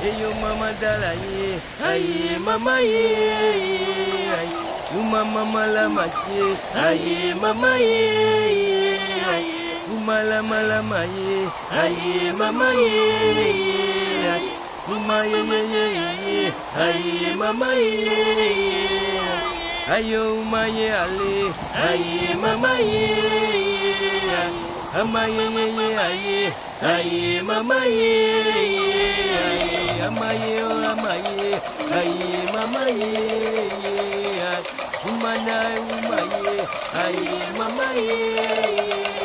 Yo mama dala ye, aye mama ye, aye mama la machi, aye mama ye, aye mala maye, aye mama ye, aye aye mama ye, ayo maye ale, aye mama ye, amaye aye mama ye. Amaye, aye, mama ye, umana, aye, mama ye.